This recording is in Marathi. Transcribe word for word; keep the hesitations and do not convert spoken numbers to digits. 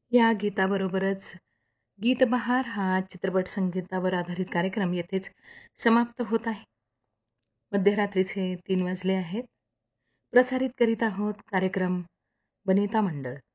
या गीताबरोबरच गीतबहार हा चित्रपट संगीतावर आधारित कार्यक्रम येथेच समाप्त होत आहे. मध्यरात्रीचे तीन वाजले आहेत. प्रसारित करीत आहोत कार्यक्रम वनिता मंडळ.